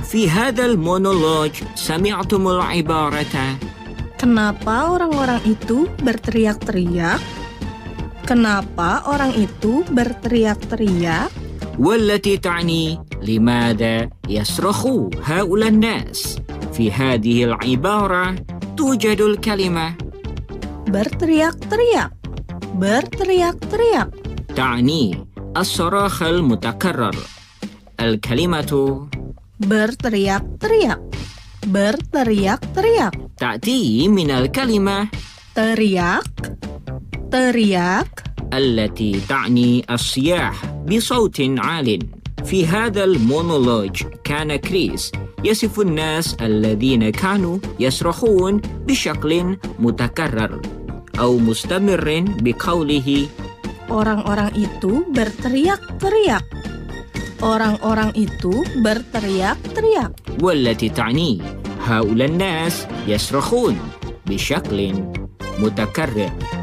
في هذا المونولوج سمعتم العبارة Kenapa orang-orang itu berteriak-teriak? Kenapa orang itu berteriak-teriak? والتي تعني لماذا يصرخ هؤلاء الناس. في هذه العبارة توجد الكلمة Berteriak-teriak. Berteriak-teriak. تعني الصراخ المتكرر. الكلمة Berteriak-teriak. Berteriak-teriak. تأتي من الكلمة Teriak. Teriak. التي تعني الصياح بصوت عال. في هذا المونولوج كان كريس يصف الناس الذين كانوا يصرخون بشكل متكرر أو مستمر بقوله Orang-orang itu berteriak-teriak. Orang-orang itu berteriak-teriak. والتي تعني هؤلاء الناس يصرخون بشكل متكرر.